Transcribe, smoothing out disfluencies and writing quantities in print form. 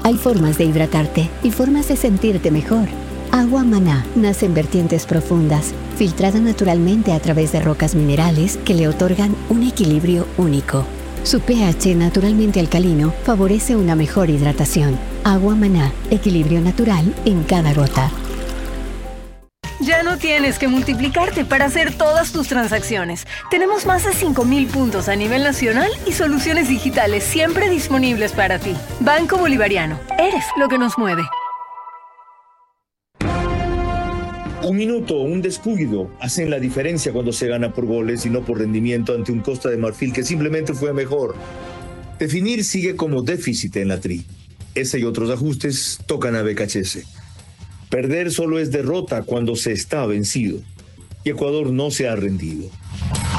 Hay formas de hidratarte y formas de sentirte mejor. Agua Maná nace en vertientes profundas, filtrada naturalmente a través de rocas minerales que le otorgan un equilibrio único. Su pH naturalmente alcalino favorece una mejor hidratación. Agua Maná, equilibrio natural en cada gota. Ya no tienes que multiplicarte para hacer todas tus transacciones. Tenemos más de 5,000 puntos a nivel nacional y soluciones digitales siempre disponibles para ti. Banco Bolivariano. Eres lo que nos mueve. Un minuto, un descuido, hacen la diferencia cuando se gana por goles y no por rendimiento ante un Costa de Marfil que simplemente fue mejor. Definir sigue como déficit en la Tri. Ese y otros ajustes tocan a BKHS. Perder solo es derrota cuando se está vencido. Y Ecuador no se ha rendido.